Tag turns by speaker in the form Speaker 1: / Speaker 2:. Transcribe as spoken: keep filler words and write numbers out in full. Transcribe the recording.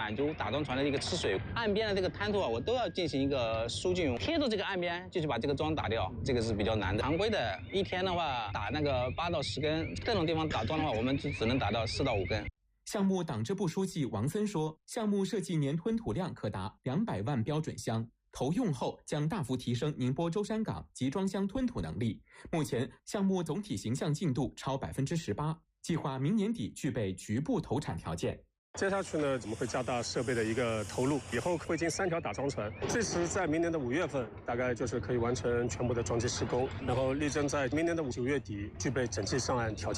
Speaker 1: 满足打桩船的一个吃水。岸边的这个滩涂啊，我都要进行一个疏浚，贴着这个岸边就去把这个桩打掉，这个是比较难的。常规的一天的话，打那个八到十根，这种地方打桩的话，我们就只能打到四到五根。
Speaker 2: 项目党支部书记王森说，项目设计年吞吐量可达两百万标准箱。投用后将大幅提升宁波舟山港集装箱吞吐能力。目前项目总体形象进度超百分之十八，计划明年底具备局部投产条件。
Speaker 3: 接下去呢，我们会加大设备的一个投入，以后会经三条打桩船，最迟在明年的五月份，大概就是可以完成全部的桩机施工，然后力争在明年的九月底具备整机上岸条件。